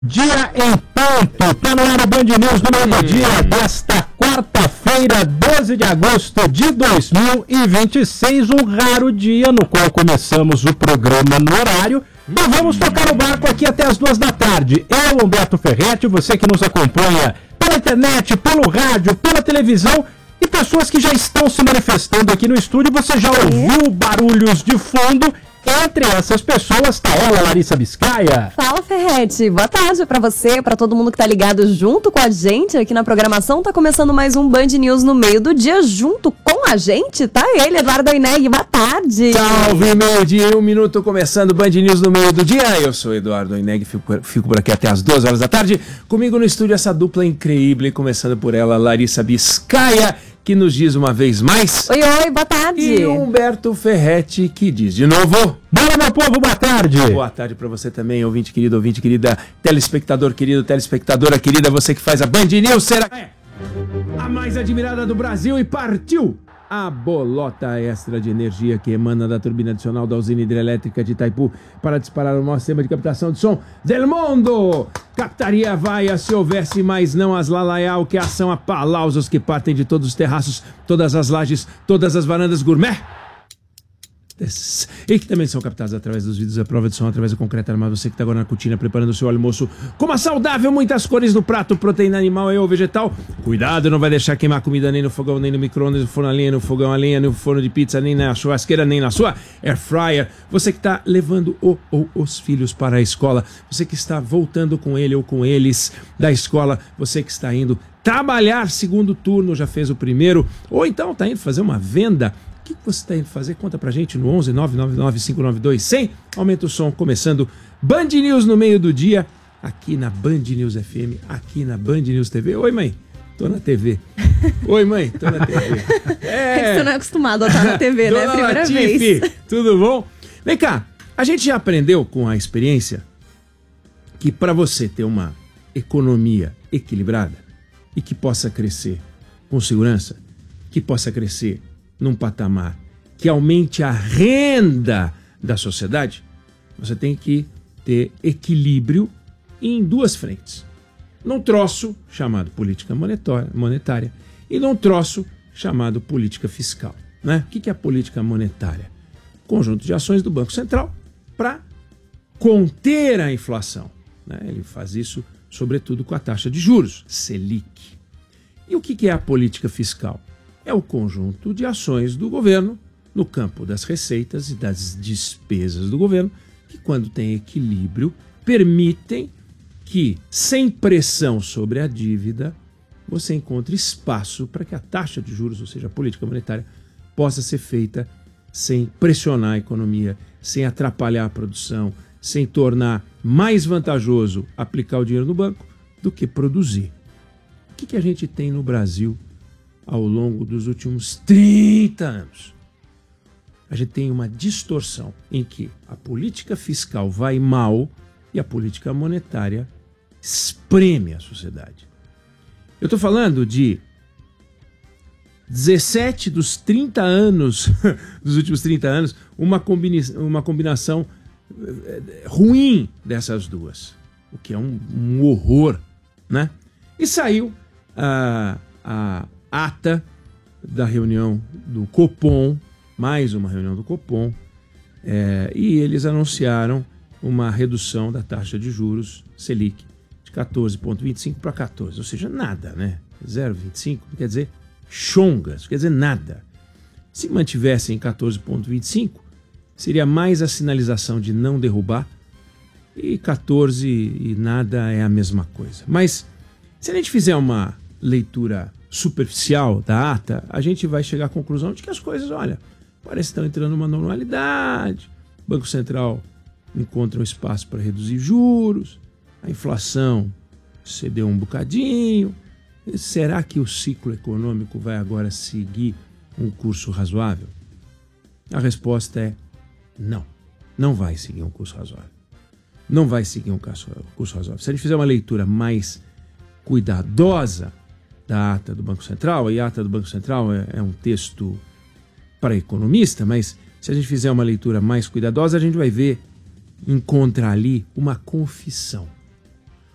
Dia em ponto, tá no ar o Band News no meio do dia desta quarta-feira, 12 de agosto de 2026, um raro dia no qual começamos o programa no horário. Nós vamos tocar o barco aqui até as 2 da tarde. Eu, Humberto Ferretti, você que nos acompanha pela internet, pelo rádio, pela televisão e pessoas que já estão se manifestando aqui no estúdio. Você já ouviu barulhos de fundo? Entre essas pessoas tá ela, Larissa Biscaia. Fala, Ferretti. Boa tarde pra você, pra todo mundo que tá ligado junto com a gente aqui na programação. Tá começando mais um Band News no meio do dia, junto com a gente, tá ele, Eduardo Oineg. Boa tarde. Salve, meio-dia e 1 minuto, começando o Band News no meio do dia. Eu sou Eduardo Oineg, fico por aqui até as 2 horas da tarde. Comigo no estúdio essa dupla incrível, começando por ela, Larissa Biscaia, que nos diz uma vez mais... Oi, boa tarde. E Humberto Ferretti, que diz de novo... Bora, meu povo, boa tarde. Boa tarde pra você também, ouvinte querida, telespectador querido, telespectadora querida, você que faz a Band News, será que é a mais admirada do Brasil e partiu a bolota extra de energia que emana da turbina adicional da usina hidrelétrica de Itaipu para disparar o maior sistema de captação de som del mundo. Captaria vaia se houvesse, mas não as lalaiau, que ação a palausos que partem de todos os terraços, todas as lajes, todas as varandas gourmet. E que também são captados através dos vídeos à prova de som, através do concreto armado. Você que está agora na cortina preparando o seu almoço com uma saudável, muitas cores no prato, proteína animal ou vegetal. Cuidado, não vai deixar queimar comida nem no fogão, nem no micro-ondas, no forno a lenha, no fogão a lenha, no forno de pizza, nem na churrasqueira, nem na sua air fryer. Você que está levando os filhos para a escola, você que está voltando com ele ou com eles da escola, você que está indo trabalhar segundo turno, já fez o primeiro, ou então está indo fazer uma venda. O que você está indo fazer? Conta pra gente no 11 999 592 100. Aumenta o som, começando Band News no meio do dia, aqui na Band News FM, aqui na Band News TV. Oi, mãe, tô na TV. Oi, mãe, tô na TV. Você não é acostumado a estar na TV, né? Primeira Latifi, vez. tudo bom? Vem cá, a gente já aprendeu com a experiência que para você ter uma economia equilibrada e que possa crescer com segurança, que possa crescer num patamar que aumente a renda da sociedade, você tem que ter equilíbrio em duas frentes. Num troço chamado política monetária e num troço chamado política fiscal. Né? O que é a política monetária? Conjunto de ações do Banco Central para conter a inflação. Né? Ele faz isso, sobretudo, com a taxa de juros, Selic. E o que é a política fiscal? É o conjunto de ações do governo no campo das receitas e das despesas do governo, que, quando tem equilíbrio, permitem que, sem pressão sobre a dívida, você encontre espaço para que a taxa de juros, ou seja, a política monetária, possa ser feita sem pressionar a economia, sem atrapalhar a produção, sem tornar mais vantajoso aplicar o dinheiro no banco do que produzir. O que a gente tem no Brasil ao longo dos últimos 30 anos? A gente tem uma distorção em que a política fiscal vai mal e a política monetária espreme a sociedade. Eu estou falando de 17 dos 30 anos, dos últimos 30 anos, uma combinação ruim dessas duas, o que é um horror, né? E saiu a ata da reunião do Copom, mais uma reunião do Copom, e eles anunciaram uma redução da taxa de juros Selic de 14,25 para 14, ou seja, nada, né? 0,25 quer dizer chongas, quer dizer nada. Se mantivessem em 14,25, seria mais a sinalização de não derrubar, e 14 e nada é a mesma coisa. Mas se a gente fizer uma leitura superficial da ata, a gente vai chegar à conclusão de que as coisas, olha, parece que estão entrando numa normalidade, o Banco Central encontra um espaço para reduzir juros, a inflação cedeu um bocadinho. Será que o ciclo econômico vai agora seguir um curso razoável? A resposta é não, não vai seguir um curso razoável. Não vai seguir um curso razoável. Se a gente fizer uma leitura mais cuidadosa da ata do Banco Central, e a ata do Banco Central é um texto para economista, mas se a gente fizer uma leitura mais cuidadosa, a gente vai encontrar ali uma confissão.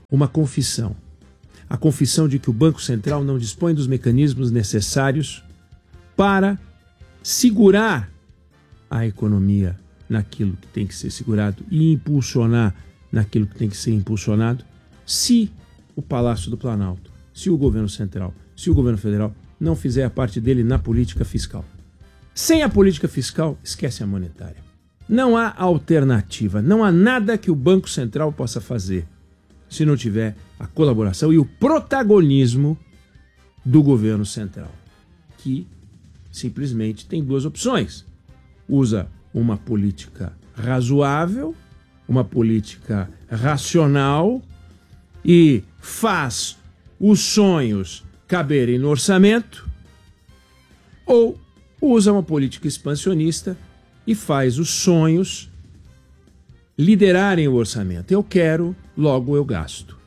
uma confissão. A confissão de que o Banco Central não dispõe dos mecanismos necessários para segurar a economia naquilo que tem que ser segurado e impulsionar naquilo que tem que ser impulsionado, se o Palácio do Planalto, se o governo central, se o governo federal não fizer a parte dele na política fiscal. Sem a política fiscal, esquece a monetária. Não há alternativa, não há nada que o Banco Central possa fazer se não tiver a colaboração e o protagonismo do governo central, que simplesmente tem duas opções. Usa uma política razoável, uma política racional e faz os sonhos caberem no orçamento, ou usa uma política expansionista e faz os sonhos liderarem o orçamento. Eu quero, logo eu gasto.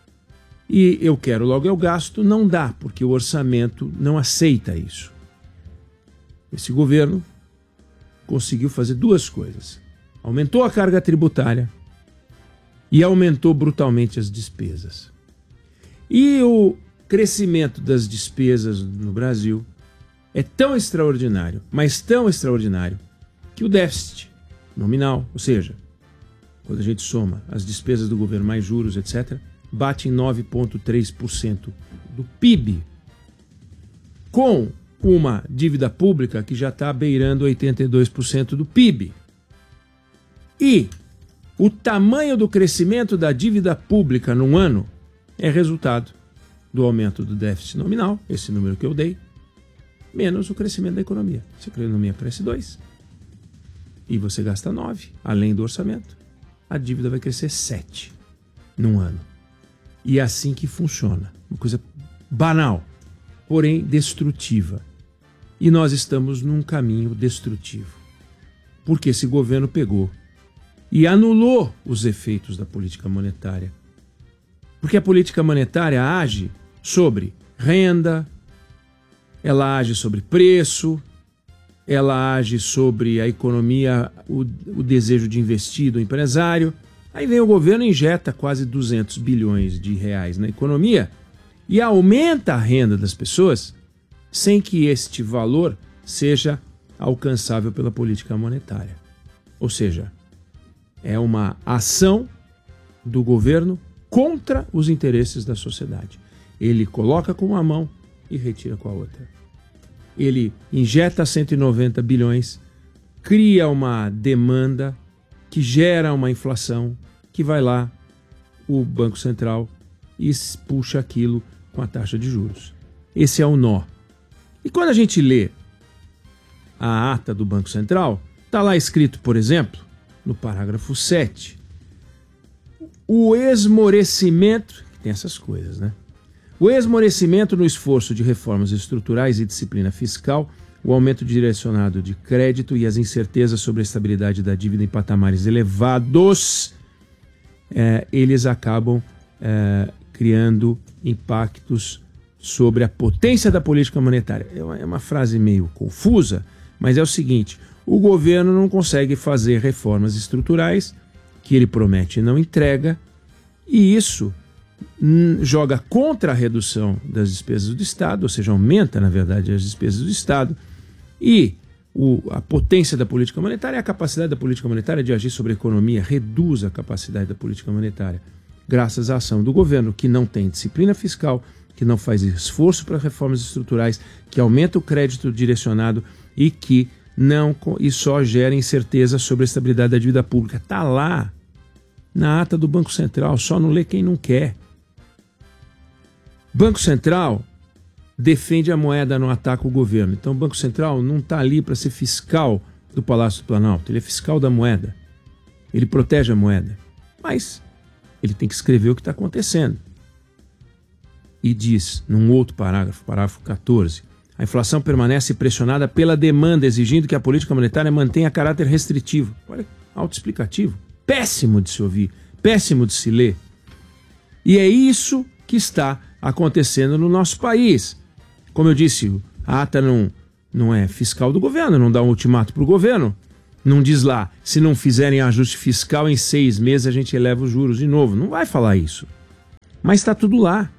E eu quero, logo eu gasto, não dá, porque o orçamento não aceita isso. Esse governo conseguiu fazer duas coisas. Aumentou a carga tributária e aumentou brutalmente as despesas. E o crescimento das despesas no Brasil é tão extraordinário, mas tão extraordinário, que o déficit nominal, ou seja, quando a gente soma as despesas do governo mais juros, etc., bate em 9,3% do PIB, com uma dívida pública que já está beirando 82% do PIB. E o tamanho do crescimento da dívida pública num ano é resultado do aumento do déficit nominal, esse número que eu dei, menos o crescimento da economia. Se a economia cresce 2 e você gasta 9, além do orçamento, a dívida vai crescer 7 num ano. E é assim que funciona. Uma coisa banal, porém destrutiva. E nós estamos num caminho destrutivo. Porque esse governo pegou e anulou os efeitos da política monetária. Porque a política monetária age sobre renda, ela age sobre preço, ela age sobre a economia, o desejo de investir do empresário. Aí vem o governo e injeta quase 200 bilhões de reais na economia e aumenta a renda das pessoas sem que este valor seja alcançável pela política monetária. Ou seja, é uma ação do governo contra os interesses da sociedade. Ele coloca com uma mão e retira com a outra. Ele injeta 190 bilhões, cria uma demanda que gera uma inflação, que vai lá o Banco Central e puxa aquilo com a taxa de juros. Esse é o nó. E quando a gente lê a ata do Banco Central, está lá escrito, por exemplo, no parágrafo 7, o esmorecimento, que tem essas coisas, né? O esmorecimento no esforço de reformas estruturais e disciplina fiscal, o aumento direcionado de crédito e as incertezas sobre a estabilidade da dívida em patamares elevados, eles acabam criando impactos sobre a potência da política monetária. É uma frase meio confusa, mas é o seguinte: o governo não consegue fazer reformas estruturais que ele promete e não entrega, e isso joga contra a redução das despesas do Estado, ou seja, aumenta, na verdade, as despesas do Estado, e a potência da política monetária é a capacidade da política monetária de agir sobre a economia, reduz a capacidade da política monetária, graças à ação do governo, que não tem disciplina fiscal, que não faz esforço para reformas estruturais, que aumenta o crédito direcionado e que só gera incerteza sobre a estabilidade da dívida pública. Está lá, na ata do Banco Central, só não lê quem não quer. Banco Central defende a moeda, não ataca o governo. Então o Banco Central não está ali para ser fiscal do Palácio do Planalto, ele é fiscal da moeda. Ele protege a moeda. Mas ele tem que escrever o que está acontecendo. E diz, num outro parágrafo, parágrafo 14, a inflação permanece pressionada pela demanda, exigindo que a política monetária mantenha caráter restritivo. Olha, autoexplicativo. Péssimo de se ouvir, péssimo de se ler. E é isso que está acontecendo no nosso país. Como eu disse, a ata não é fiscal do governo, não dá um ultimato para o governo. Não diz lá, se não fizerem ajuste fiscal em 6 meses a gente eleva os juros de novo. Não vai falar isso. Mas está tudo lá.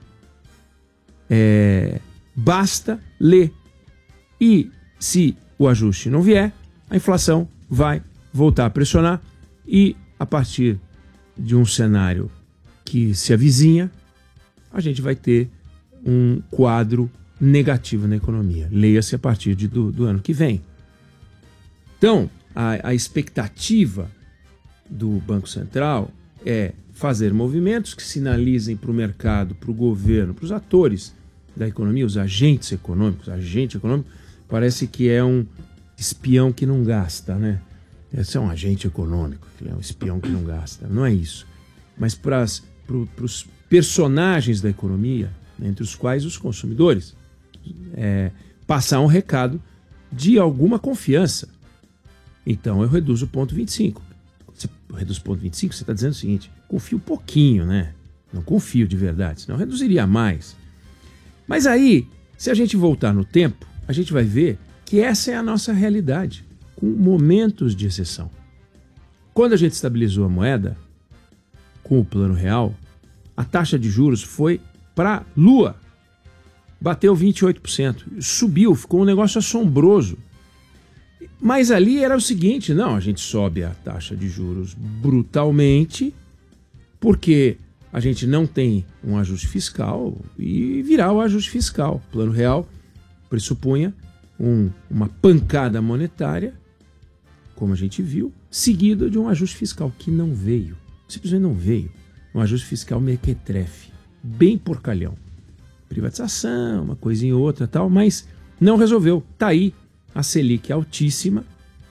Basta ler. E se o ajuste não vier, a inflação vai voltar a pressionar e a partir de um cenário que se avizinha, a gente vai ter um quadro negativo na economia. Leia-se a partir do ano que vem. Então, a expectativa do Banco Central é fazer movimentos que sinalizem para o mercado, para o governo, para os atores da economia, os agentes econômicos. Agente econômico parece que é um espião que não gasta, né? Esse é um agente econômico, que é um espião que não gasta. Não é isso. Mas para os personagens da economia, entre os quais os consumidores, passar um recado de alguma confiança. Então eu reduzo o ponto 25. Você reduz o ponto 25, você está dizendo o seguinte: confio um pouquinho, né? Não confio de verdade, senão eu reduziria mais. Mas aí, se a gente voltar no tempo, a gente vai ver que essa é a nossa realidade, com momentos de exceção. Quando a gente estabilizou a moeda, com o Plano Real, a taxa de juros foi para lua. Bateu 28%. Subiu, ficou um negócio assombroso. Mas ali era o seguinte: não, a gente sobe a taxa de juros brutalmente, porque a gente não tem um ajuste fiscal e virá o ajuste fiscal. O Plano Real pressupunha uma pancada monetária, como a gente viu, seguida de um ajuste fiscal que não veio. Simplesmente não veio. Um ajuste fiscal mequetrefe, bem porcalhão. Privatização, uma coisinha ou outra tal, mas não resolveu. Está aí a Selic altíssima,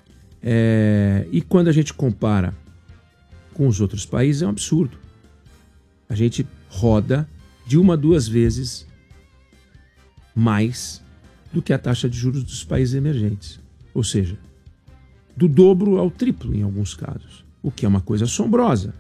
e quando a gente compara com os outros países é um absurdo. A gente roda de 1 a 2 vezes mais do que a taxa de juros dos países emergentes. Ou seja, do dobro ao triplo em alguns casos, o que é uma coisa assombrosa.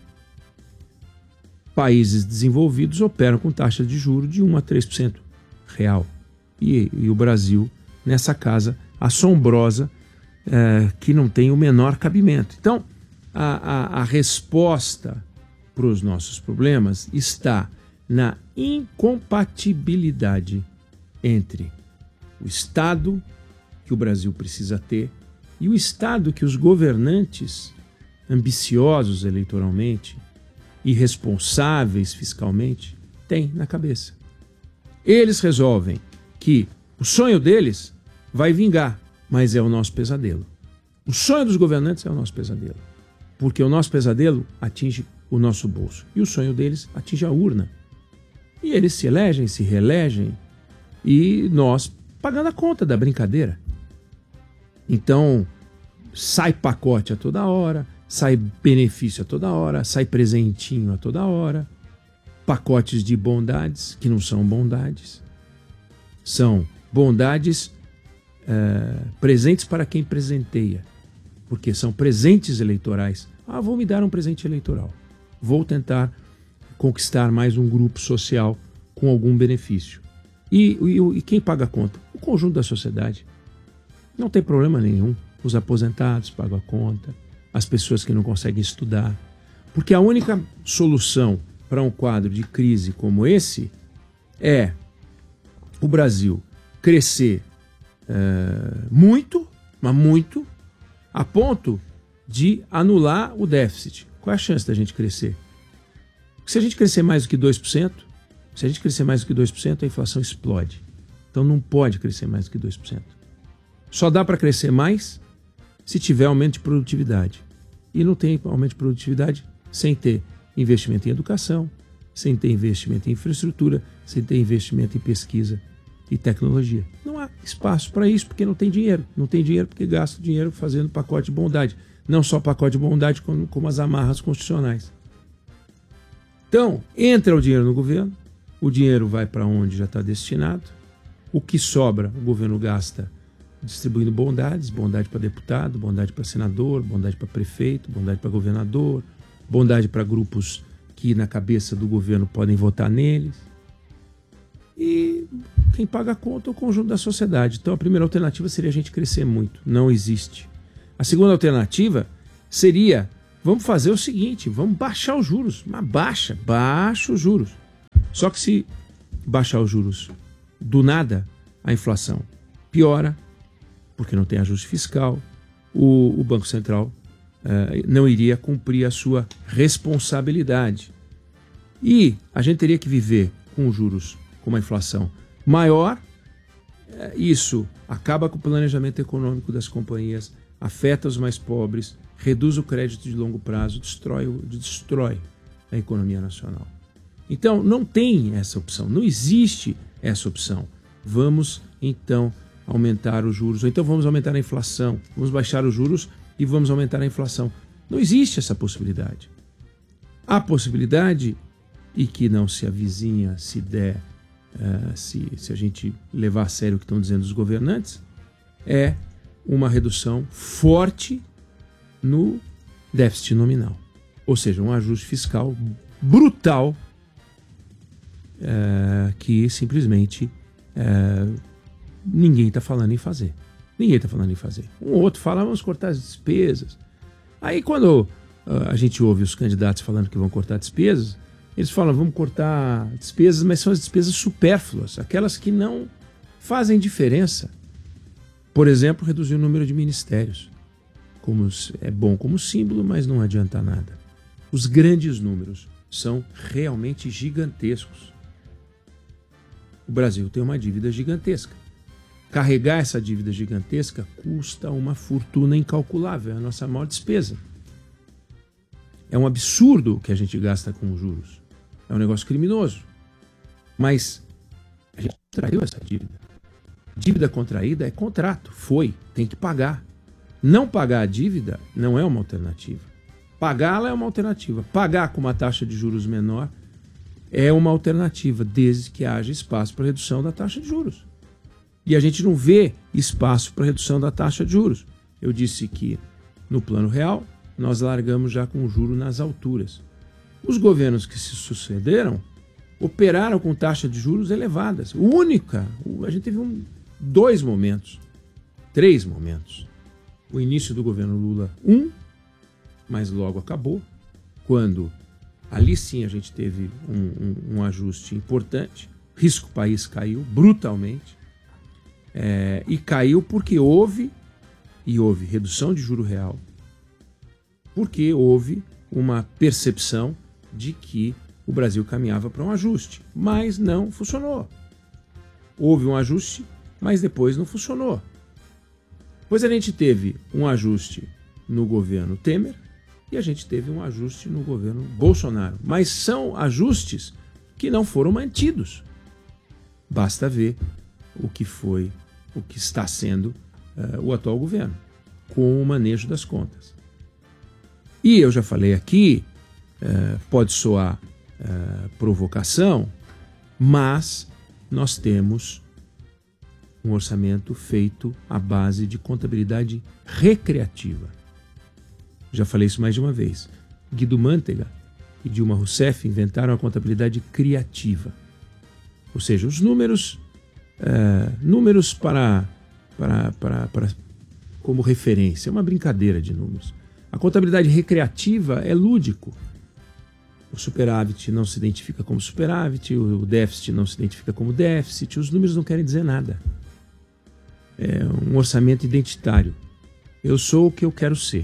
Países desenvolvidos operam com taxa de juros de 1 a 3% real. E o Brasil nessa casa assombrosa, que não tem o menor cabimento. Então, a resposta para os nossos problemas está na incompatibilidade entre o Estado que o Brasil precisa ter e o Estado que os governantes ambiciosos eleitoralmente, irresponsáveis fiscalmente, têm na cabeça. Eles resolvem que o sonho deles vai vingar, mas é o nosso pesadelo. O sonho dos governantes é o nosso pesadelo, porque o nosso pesadelo atinge o nosso bolso e o sonho deles atinge a urna. E eles se elegem, se reelegem e nós pagando a conta da brincadeira. Então, sai pacote a toda hora, sai benefício a toda hora, sai presentinho a toda hora, pacotes de bondades que não são bondades, são bondades presentes para quem presenteia, porque são presentes eleitorais. Vou me dar um presente eleitoral, vou tentar conquistar mais um grupo social com algum benefício. E quem paga a conta? O conjunto da sociedade. Não tem problema nenhum. Os aposentados pagam a conta, as pessoas que não conseguem estudar. Porque a única solução para um quadro de crise como esse é o Brasil crescer muito, mas muito, a ponto de anular o déficit. Qual é a chance da gente crescer? Porque se a gente crescer mais do que 2%, a inflação explode. Então não pode crescer mais do que 2%. Só dá para crescer mais se tiver aumento de produtividade. E não tem aumento de produtividade sem ter investimento em educação, sem ter investimento em infraestrutura, sem ter investimento em pesquisa e tecnologia. Não há espaço para isso porque não tem dinheiro. Não tem dinheiro porque gasta dinheiro fazendo pacote de bondade. Não só pacote de bondade, como as amarras constitucionais. Então, entra o dinheiro no governo, o dinheiro vai para onde já está destinado, o que sobra o governo gasta distribuindo bondades, bondade para deputado, bondade para senador, bondade para prefeito, bondade para governador, bondade para grupos que na cabeça do governo podem votar neles. E quem paga a conta é o conjunto da sociedade. Então a primeira alternativa seria a gente crescer muito. Não existe. A segunda alternativa seria, vamos fazer o seguinte, vamos baixar os juros. Mas baixa os juros. Só que se baixar os juros do nada, a inflação piora, porque não tem ajuste fiscal, o Banco Central não iria cumprir a sua responsabilidade. E a gente teria que viver com juros, com uma inflação maior. Isso acaba com o planejamento econômico das companhias, afeta os mais pobres, reduz o crédito de longo prazo, destrói a economia nacional. Então, não tem essa opção, não existe essa opção. Vamos, então, aumentar os juros, ou então vamos aumentar a inflação, vamos baixar os juros e vamos aumentar a inflação. Não existe essa possibilidade. A possibilidade, e que não se avizinha, se der, se a gente levar a sério o que estão dizendo os governantes, é uma redução forte no déficit nominal. Ou seja, um ajuste fiscal brutal que simplesmente ninguém está falando em fazer. Ninguém está falando em fazer. Um ou outro fala, vamos cortar as despesas. Aí quando a gente ouve os candidatos falando que vão cortar despesas, eles falam, vamos cortar despesas, mas são as despesas supérfluas, aquelas que não fazem diferença. Por exemplo, reduzir o número de ministérios. É bom como símbolo, mas não adianta nada. Os grandes números são realmente gigantescos. O Brasil tem uma dívida gigantesca. Carregar essa dívida gigantesca custa uma fortuna incalculável, é a nossa maior despesa. É um absurdo o que a gente gasta com juros. É um negócio criminoso. Mas a gente contraiu essa dívida. Dívida contraída é contrato, tem que pagar. Não pagar a dívida não é uma alternativa. Pagá-la é uma alternativa. Pagar com uma taxa de juros menor é uma alternativa, desde que haja espaço para redução da taxa de juros. E a gente não vê espaço para redução da taxa de juros. Eu disse que no plano real nós largamos já com o juro nas alturas. Os governos que se sucederam operaram com taxas de juros elevadas. A gente teve três momentos. O início do governo Lula, mas logo acabou, quando ali sim a gente teve um ajuste importante, risco país caiu brutalmente, e caiu porque houve redução de juro real, porque houve uma percepção de que o Brasil caminhava para um ajuste, mas não funcionou. Houve um ajuste, mas depois não funcionou. Depois a gente teve um ajuste no governo Temer e a gente teve um ajuste no governo Bolsonaro. Mas são ajustes que não foram mantidos. Basta ver o que está sendo o atual governo, com o manejo das contas. E eu já falei aqui, pode soar provocação, mas nós temos um orçamento feito à base de contabilidade recreativa. Já falei isso mais de uma vez. Guido Mantega e Dilma Rousseff inventaram a contabilidade criativa. Ou seja, os números para como referência. É uma brincadeira de números. A contabilidade recreativa é lúdico. O superávit não se identifica como superávit, o déficit não se identifica como déficit, os números não querem dizer nada. É um orçamento identitário. Eu sou o que eu quero ser.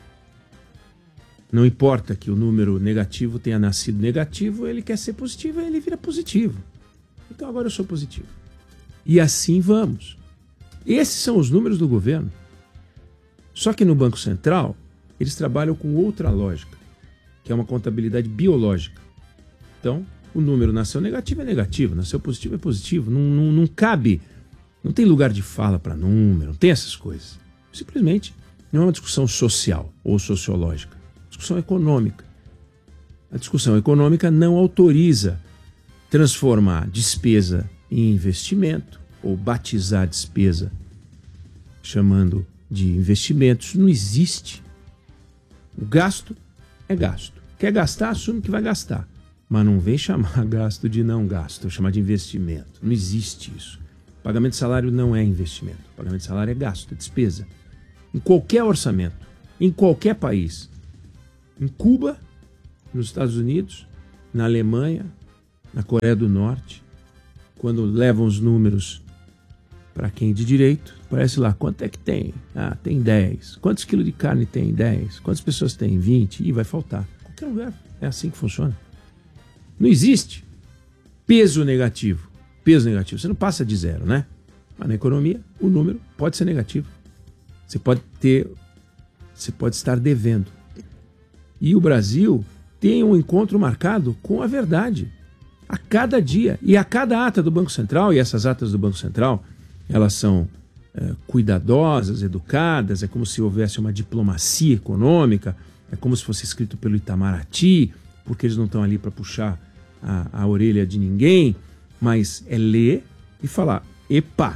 Não importa que o número negativo tenha nascido negativo, ele quer ser positivo, ele vira positivo. Então agora eu sou positivo. E assim vamos. Esses são os números do governo. Só que no Banco Central, eles trabalham com outra lógica, que é uma contabilidade biológica. Então, o número nasceu negativo é negativo, nasceu positivo é positivo. Não cabe, não tem lugar de fala para número, não tem essas coisas. Simplesmente não é uma discussão social ou sociológica, é uma discussão econômica. A discussão econômica não autoriza transformar despesa em investimento ou batizar despesa chamando de investimento. Isso não existe. O gasto é gasto. Quer gastar, assume que vai gastar. Mas não vem chamar gasto de não gasto, chamar de investimento. Não existe isso. Pagamento de salário não é investimento. Pagamento de salário é gasto, é despesa. Em qualquer orçamento, em qualquer país. Em Cuba, nos Estados Unidos, na Alemanha, na Coreia do Norte, quando levam os números para quem de direito, parece lá, quanto é que tem? Ah, tem 10. Quantos quilos de carne tem? 10. Quantas pessoas tem? 20. E vai faltar. Qualquer lugar. É assim que funciona. Não existe peso negativo. Peso negativo. Você não passa de zero, né? Mas na economia, o número pode ser negativo. Você pode estar devendo. E o Brasil tem um encontro marcado com a verdade. A cada dia. E a cada ata do Banco Central, e essas atas do Banco Central, elas são cuidadosas, educadas, é como se houvesse uma diplomacia econômica, é como se fosse escrito pelo Itamaraty, porque eles não estão ali para puxar a orelha de ninguém, mas é ler e falar, epa,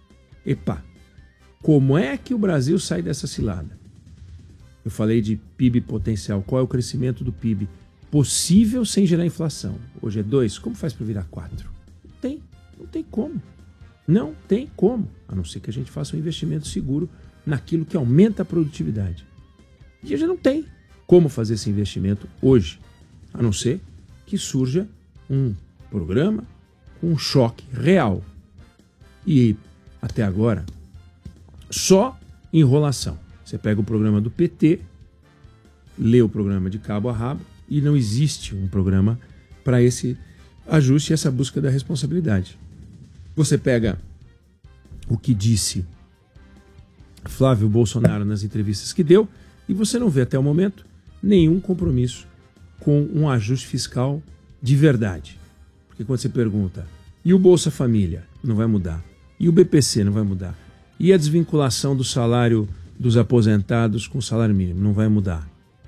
como é que o Brasil sai dessa cilada? Eu falei de PIB potencial, qual é o crescimento do PIB possível sem gerar inflação? Hoje é 2, como faz para virar 4? Não tem como. Não tem como, a não ser que a gente faça um investimento seguro naquilo que aumenta a produtividade. E a gente não tem como fazer esse investimento hoje, a não ser que surja um programa com um choque real. E até agora, só enrolação. Você pega o programa do PT, lê o programa de cabo a rabo e não existe um programa para esse ajuste e essa busca da responsabilidade. Você pega o que disse Flávio Bolsonaro nas entrevistas que deu e você não vê até o momento nenhum compromisso com um ajuste fiscal de verdade. Porque quando você pergunta, e o Bolsa Família? Não vai mudar. E o BPC? Não vai mudar. E a desvinculação do salário dos aposentados com o salário mínimo? Não vai mudar.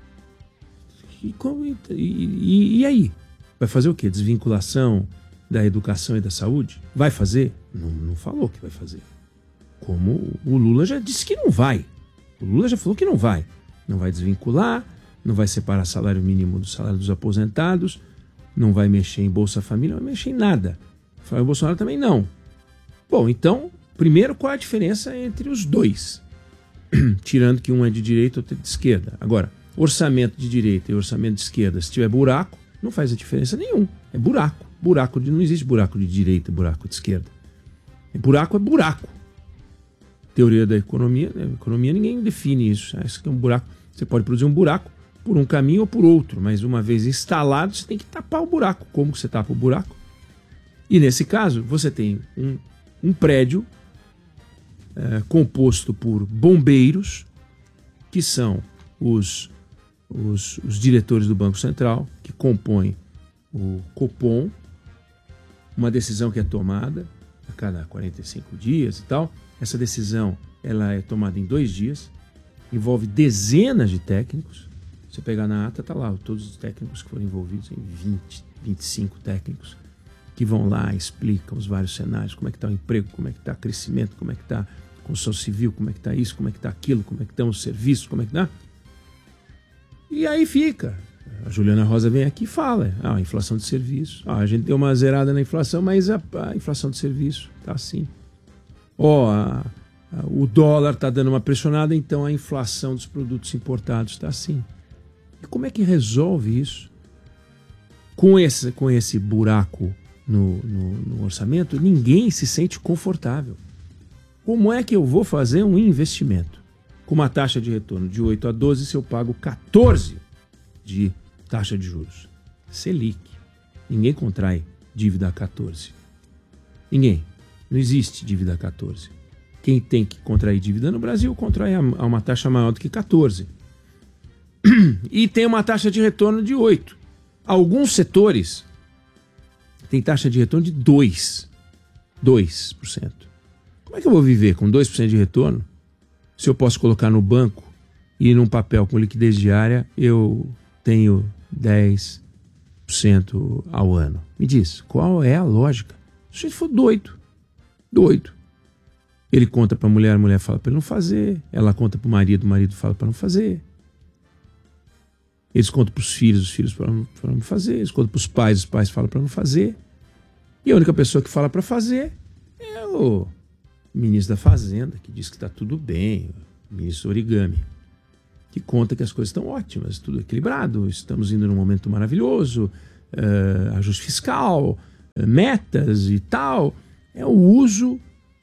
E aí? Vai fazer o quê? Desvinculação da educação e da saúde? Vai fazer? Não falou que vai fazer. Como o Lula já disse que não vai. O Lula já falou que não vai. Não vai desvincular, não vai separar salário mínimo do salário dos aposentados, não vai mexer em Bolsa Família, não vai mexer em nada. O Bolsonaro também não. Bom, então, primeiro, qual é a diferença entre os dois? Tirando que um é de direita e outro é de esquerda. Agora, orçamento de direita e orçamento de esquerda, se tiver buraco, não faz a diferença nenhuma. É buraco. Não existe buraco de direita e buraco de esquerda. Buraco é buraco. Teoria da economia, economia ninguém define isso. Isso aqui é um buraco. Você pode produzir um buraco por um caminho ou por outro, mas uma vez instalado, você tem que tapar o buraco. Como que você tapa o buraco? E nesse caso, você tem um prédio composto por bombeiros, que são os diretores do Banco Central, que compõem o Copom, uma decisão que é tomada a cada 45 dias e tal. Essa decisão ela é tomada em 2 dias, envolve dezenas de técnicos. Você pegar na ata, está lá todos os técnicos que foram envolvidos, em 20, 25 técnicos, que vão lá, explicam os vários cenários, como é que está o emprego, como é que está o crescimento, como é que está a construção civil, como é que está isso, como é que está aquilo, como é que estão os serviços, como é que está. E aí fica. A Juliana Rosa vem aqui e fala, a inflação de serviço. A gente deu uma zerada na inflação, mas a inflação de serviço está assim. O dólar está dando uma pressionada, então a inflação dos produtos importados está assim. E como é que resolve isso? Com esse buraco no orçamento, ninguém se sente confortável. Como é que eu vou fazer um investimento com uma taxa de retorno de 8 a 12 se eu pago 14 de taxa de juros? Selic. Ninguém contrai dívida a 14. Ninguém. Não existe dívida a 14. Quem tem que contrair dívida no Brasil contrai a uma taxa maior do que 14. E tem uma taxa de retorno de 8. Alguns setores têm taxa de retorno de 2%. Como é que eu vou viver com 2% de retorno se eu posso colocar no banco e num papel com liquidez diária eu tenho 10% ao ano? Me diz, qual é a lógica? Se ele for doido. Ele conta para a mulher fala para ele não fazer. Ela conta para o marido fala para não fazer. Eles contam para os filhos para não fazer. Eles contam para os pais falam para não fazer. E a única pessoa que fala para fazer é o ministro da Fazenda, que diz que está tudo bem, o ministro Origami, que conta que as coisas estão ótimas, tudo equilibrado, estamos indo num momento maravilhoso, ajuste fiscal, metas e tal. É o uso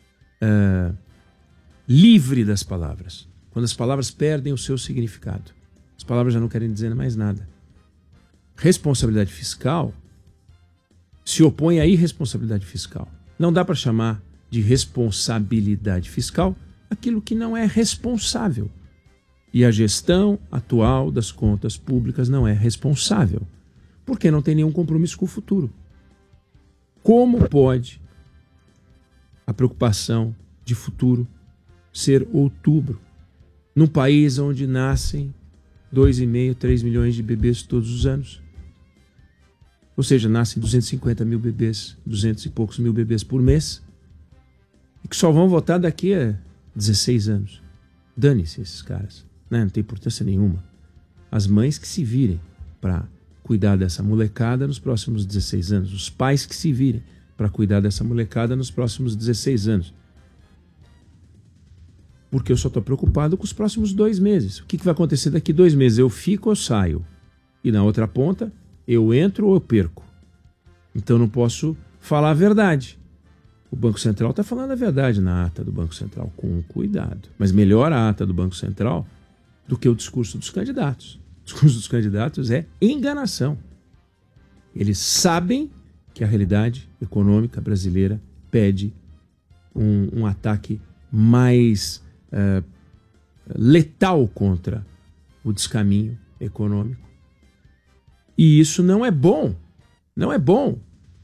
livre das palavras. Quando as palavras perdem o seu significado. As palavras já não querem dizer mais nada. Responsabilidade fiscal se opõe à irresponsabilidade fiscal. Não dá para chamar de responsabilidade fiscal aquilo que não é responsável. E a gestão atual das contas públicas não é responsável, porque não tem nenhum compromisso com o futuro. Como pode a preocupação de futuro ser outubro, num país onde nascem 2,5, 3 milhões de bebês todos os anos? Ou seja, nascem 250 mil bebês, 200 e poucos mil bebês por mês, e que só vão votar daqui a 16 anos. Dane-se esses caras, né? Não tem importância nenhuma. As mães que se virem para cuidar dessa molecada nos próximos 16 anos. Os pais que se virem para cuidar dessa molecada nos próximos 16 anos. Porque eu só estou preocupado com os próximos 2 meses. O que vai acontecer daqui 2 meses? Eu fico ou saio? E na outra ponta, eu entro ou eu perco? Então não posso falar a verdade. O Banco Central está falando a verdade na ata do Banco Central, com cuidado. Mas melhor a ata do Banco Central do que o discurso dos candidatos. O discurso dos candidatos é enganação. Eles sabem que a realidade econômica brasileira pede um ataque mais letal contra o descaminho econômico. E isso não é bom. Não é bom.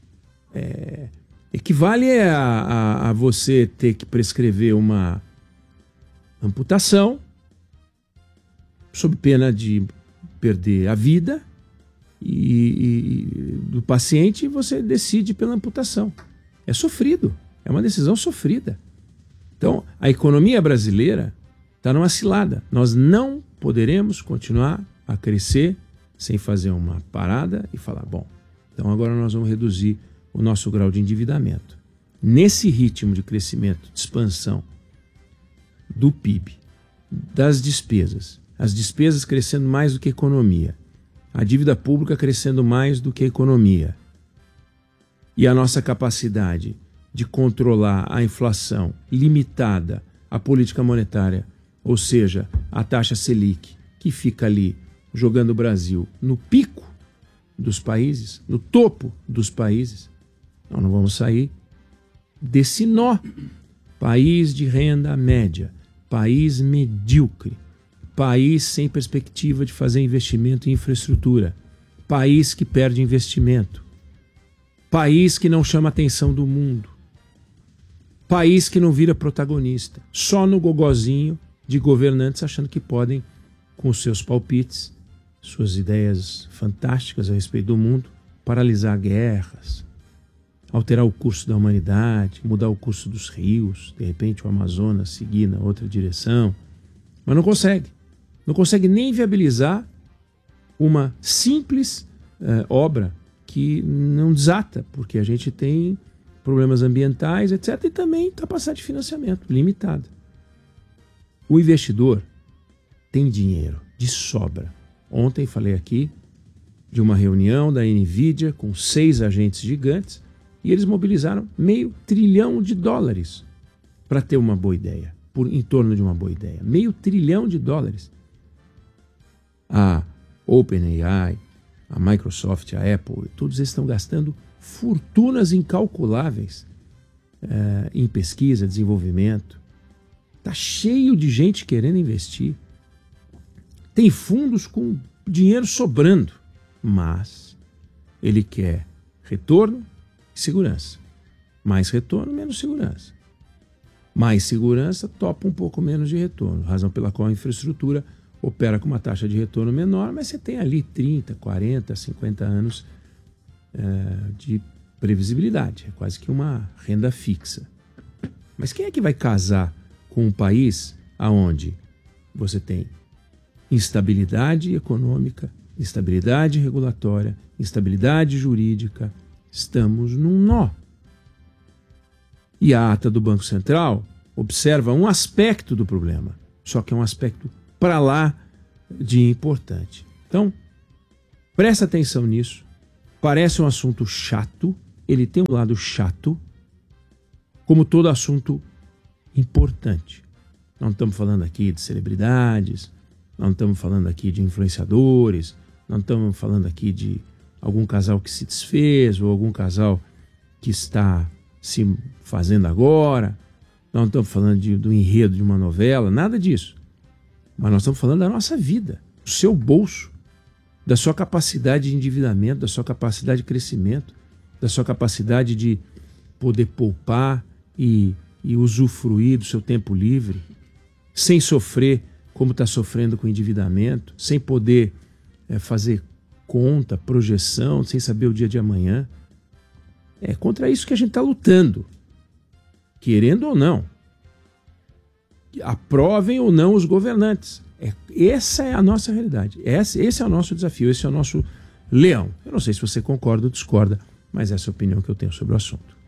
Equivale a você ter que prescrever uma amputação sob pena de perder a vida e do paciente, você decide pela amputação. É sofrido. É uma decisão sofrida. Então, a economia brasileira está numa cilada. Nós não poderemos continuar a crescer sem fazer uma parada e falar, bom, então agora nós vamos reduzir o nosso grau de endividamento. Nesse ritmo de crescimento, de expansão do PIB, das despesas, as despesas crescendo mais do que a economia, a dívida pública crescendo mais do que a economia, e a nossa capacidade de controlar a inflação limitada à política monetária, ou seja, a taxa Selic, que fica ali jogando o Brasil no pico dos países, no topo dos países, nós não vamos sair desse nó. País de renda média, país medíocre, país sem perspectiva de fazer investimento em infraestrutura, país que perde investimento, país que não chama a atenção do mundo, país que não vira protagonista, só no gogozinho de governantes achando que podem, com os seus palpites, suas ideias fantásticas a respeito do mundo, paralisar guerras, alterar o curso da humanidade, mudar o curso dos rios, de repente o Amazonas seguir na outra direção, mas não consegue. Não consegue nem viabilizar uma simples obra que não desata, porque a gente tem problemas ambientais, etc., e também capacidade de financiamento limitada. O investidor tem dinheiro de sobra. Ontem falei aqui de uma reunião da NVIDIA com 6 agentes gigantes e eles mobilizaram $500 bilhão para ter uma boa ideia, em torno de uma boa ideia. $500 bilhão. A OpenAI, a Microsoft, a Apple, todos eles estão gastando fortunas incalculáveis em pesquisa, desenvolvimento. Está cheio de gente querendo investir. Tem fundos com dinheiro sobrando, mas ele quer retorno e segurança. Mais retorno, menos segurança. Mais segurança, topa um pouco menos de retorno, razão pela qual a infraestrutura opera com uma taxa de retorno menor, mas você tem ali 30, 40, 50 anos de previsibilidade. É quase que uma renda fixa. Mas quem é que vai casar com um país onde você tem instabilidade econômica, instabilidade regulatória, instabilidade jurídica? Estamos num nó. E a ata do Banco Central observa um aspecto do problema, só que é um aspecto para lá de importante. Então, presta atenção nisso, parece um assunto chato, ele tem um lado chato, como todo assunto importante. Não estamos falando aqui de celebridades, não estamos falando aqui de influenciadores, não estamos falando aqui de algum casal que se desfez ou algum casal que está se fazendo agora, não estamos falando do enredo de uma novela, nada disso. Mas nós estamos falando da nossa vida, do seu bolso, da sua capacidade de endividamento, da sua capacidade de crescimento, da sua capacidade de poder poupar e usufruir do seu tempo livre, sem sofrer como está sofrendo com o endividamento, sem poder fazer conta, projeção, sem saber o dia de amanhã. É contra isso que a gente está lutando, querendo ou não. Aprovem ou não os governantes. Essa é a nossa realidade. Esse é o nosso desafio, esse é o nosso leão. Eu não sei se você concorda ou discorda, mas essa é a opinião que eu tenho sobre o assunto.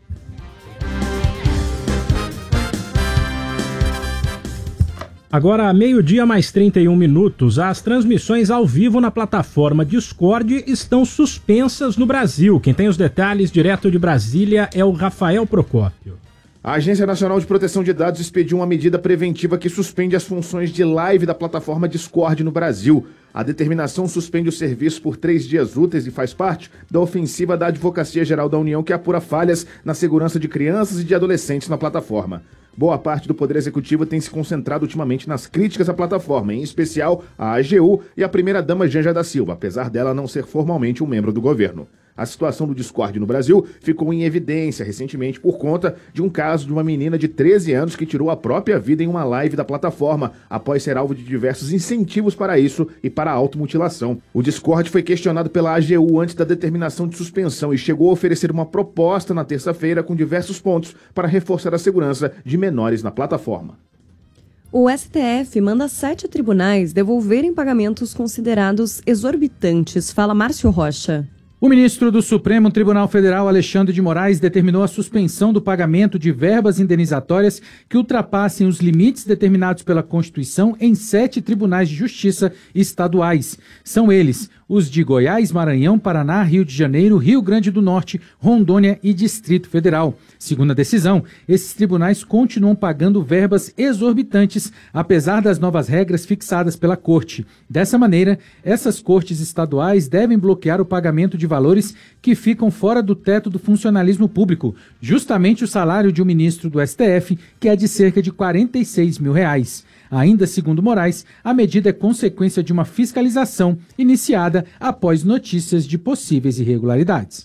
Agora, meio-dia mais 31 minutos, as transmissões ao vivo na plataforma Discord estão suspensas no Brasil. Quem tem os detalhes direto de Brasília é o Rafael Procópio. A Agência Nacional de Proteção de Dados expediu uma medida preventiva que suspende as funções de live da plataforma Discord no Brasil. A determinação suspende o serviço por 3 dias úteis e faz parte da ofensiva da Advocacia Geral da União, que apura falhas na segurança de crianças e de adolescentes na plataforma. Boa parte do Poder Executivo tem se concentrado ultimamente nas críticas à plataforma, em especial à AGU e à primeira-dama Janja da Silva, apesar dela não ser formalmente um membro do governo. A situação do Discord no Brasil ficou em evidência recentemente por conta de um caso de uma menina de 13 anos que tirou a própria vida em uma live da plataforma, após ser alvo de diversos incentivos para isso e para a automutilação. O Discord foi questionado pela AGU antes da determinação de suspensão e chegou a oferecer uma proposta na terça-feira com diversos pontos para reforçar a segurança de menores na plataforma. O STF manda 7 tribunais devolverem pagamentos considerados exorbitantes. Fala Márcio Rocha. O ministro do Supremo Tribunal Federal, Alexandre de Moraes, determinou a suspensão do pagamento de verbas indenizatórias que ultrapassem os limites determinados pela Constituição em 7 tribunais de justiça estaduais. São eles os de Goiás, Maranhão, Paraná, Rio de Janeiro, Rio Grande do Norte, Rondônia e Distrito Federal. Segundo a decisão, esses tribunais continuam pagando verbas exorbitantes, apesar das novas regras fixadas pela Corte. Dessa maneira, essas cortes estaduais devem bloquear o pagamento de valores que ficam fora do teto do funcionalismo público, justamente o salário de um ministro do STF, que é de cerca de R$46 mil. Ainda segundo Moraes, a medida é consequência de uma fiscalização iniciada após notícias de possíveis irregularidades.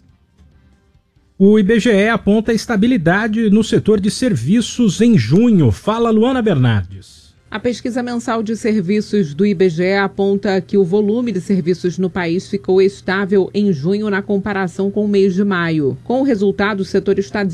O IBGE aponta estabilidade no setor de serviços em junho. Fala Luana Bernardes. A pesquisa mensal de serviços do IBGE aponta que o volume de serviços no país ficou estável em junho na comparação com o mês de maio. Com o resultado, o setor está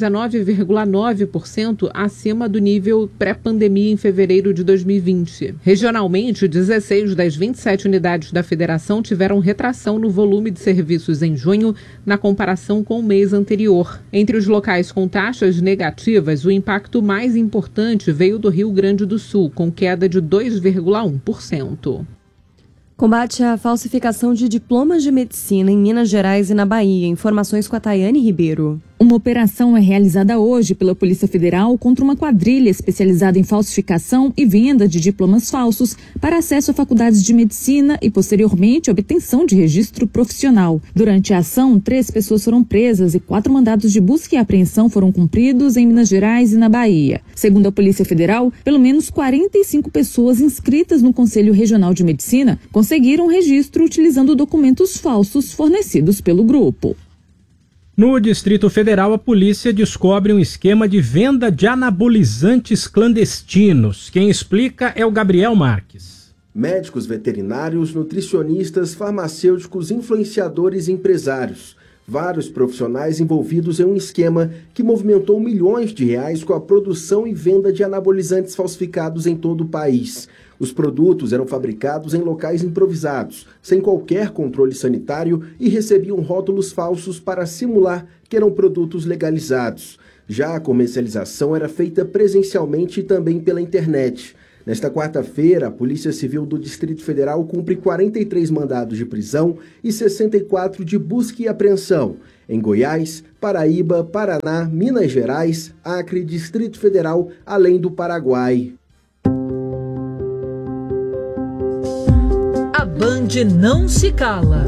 19,9% acima do nível pré-pandemia em fevereiro de 2020. Regionalmente, 16 das 27 unidades da federação tiveram retração no volume de serviços em junho na comparação com o mês anterior. Entre os locais com taxas negativas, o impacto mais importante veio do Rio Grande do Sul, com queda de 2,1%. Combate à falsificação de diplomas de medicina em Minas Gerais e na Bahia. Informações com a Tayane Ribeiro. Uma operação é realizada hoje pela Polícia Federal contra uma quadrilha especializada em falsificação e venda de diplomas falsos para acesso a faculdades de medicina e, posteriormente, obtenção de registro profissional. Durante a ação, 3 pessoas foram presas e 4 mandados de busca e apreensão foram cumpridos em Minas Gerais e na Bahia. Segundo a Polícia Federal, pelo menos 45 pessoas inscritas no Conselho Regional de Medicina conseguiram registro utilizando documentos falsos fornecidos pelo grupo. No Distrito Federal, a polícia descobre um esquema de venda de anabolizantes clandestinos. Quem explica é o Gabriel Marques. Médicos veterinários, nutricionistas, farmacêuticos, influenciadores e empresários. Vários profissionais envolvidos em um esquema que movimentou milhões de reais com a produção e venda de anabolizantes falsificados em todo o país. Os produtos eram fabricados em locais improvisados, sem qualquer controle sanitário e recebiam rótulos falsos para simular que eram produtos legalizados. Já a comercialização era feita presencialmente e também pela internet. Nesta quarta-feira, a Polícia Civil do Distrito Federal cumpre 43 mandados de prisão e 64 de busca e apreensão em Goiás, Paraíba, Paraná, Minas Gerais, Acre, Distrito Federal, além do Paraguai. A Band não se cala.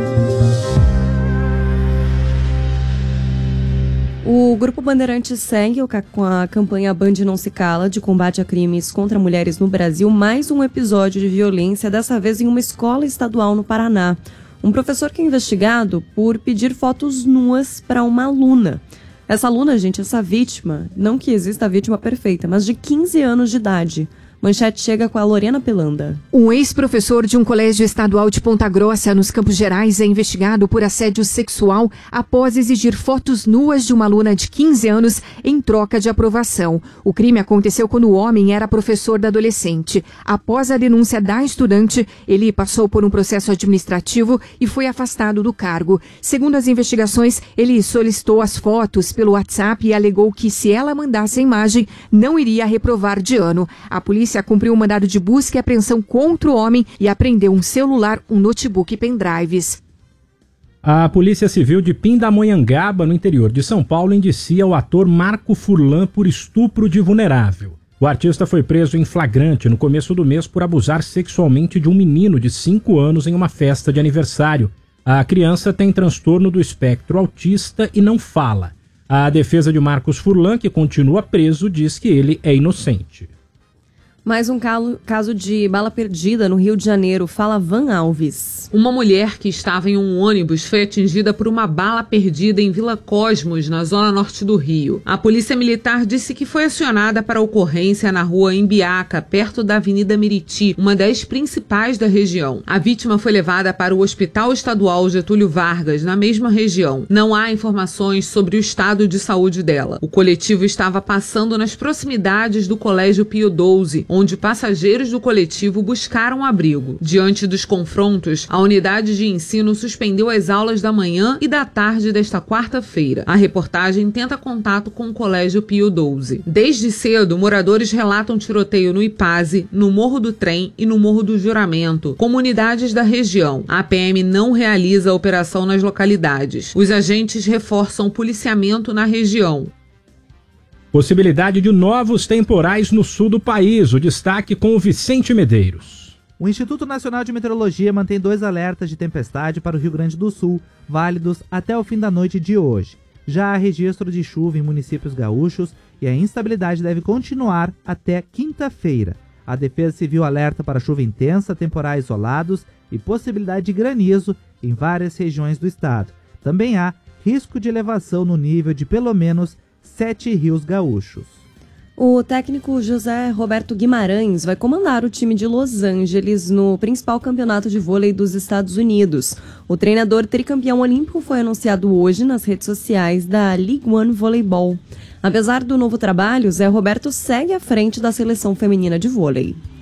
O Grupo Bandeirantes segue com a campanha Band Não Se Cala de combate a crimes contra mulheres no Brasil, mais um episódio de violência, dessa vez em uma escola estadual no Paraná. Um professor que é investigado por pedir fotos nuas para uma aluna. Essa aluna, gente, essa vítima, não que exista a vítima perfeita, mas de 15 anos de idade. Manchete chega com a Lorena Pelanda. Um ex-professor de um colégio estadual de Ponta Grossa, nos Campos Gerais, é investigado por assédio sexual após exigir fotos nuas de uma aluna de 15 anos em troca de aprovação. O crime aconteceu quando o homem era professor da adolescente. Após a denúncia da estudante, ele passou por um processo administrativo e foi afastado do cargo. Segundo as investigações, ele solicitou as fotos pelo WhatsApp e alegou que, se ela mandasse a imagem, não iria reprovar de ano. A polícia cumpriu um mandado de busca e apreensão contra o homem e apreendeu um celular, um notebook e pendrives. A Polícia Civil de Pindamonhangaba, no interior de São Paulo, indicia o ator Marco Furlan por estupro de vulnerável. O artista foi preso em flagrante no começo do mês por abusar sexualmente de um menino de 5 anos em uma festa de aniversário. A criança tem transtorno do espectro autista e não fala. A defesa de Marcos Furlan, que continua preso, diz que ele é inocente. Mais um caso de bala perdida no Rio de Janeiro. Fala Van Alves. Uma mulher que estava em um ônibus foi atingida por uma bala perdida em Vila Cosmos, na zona norte do Rio. A polícia militar disse que foi acionada para a ocorrência na rua Embiaca, perto da Avenida Miriti, uma das principais da região. A vítima foi levada para o Hospital Estadual Getúlio Vargas, na mesma região. Não há informações sobre o estado de saúde dela. O coletivo estava passando nas proximidades do Colégio Pio XII, onde passageiros do coletivo buscaram abrigo. Diante dos confrontos, a unidade de ensino suspendeu as aulas da manhã e da tarde desta quarta-feira. A reportagem tenta contato com o Colégio Pio XII. Desde cedo, moradores relatam tiroteio no Ipaze, no Morro do Trem e no Morro do Juramento, comunidades da região. A PM não realiza a operação nas localidades. Os agentes reforçam o policiamento na região. Possibilidade de novos temporais no sul do país. O destaque com o Vicente Medeiros. O Instituto Nacional de Meteorologia mantém 2 alertas de tempestade para o Rio Grande do Sul, válidos até o fim da noite de hoje. Já há registro de chuva em municípios gaúchos e a instabilidade deve continuar até quinta-feira. A Defesa Civil alerta para chuva intensa, temporais isolados e possibilidade de granizo em várias regiões do estado. Também há risco de elevação no nível de pelo menos 7 rios gaúchos. O técnico José Roberto Guimarães vai comandar o time de Los Angeles no principal campeonato de vôlei dos Estados Unidos. O treinador tricampeão olímpico foi anunciado hoje nas redes sociais da League One Voleibol. Apesar do novo trabalho, Zé Roberto segue à frente da seleção feminina de vôlei.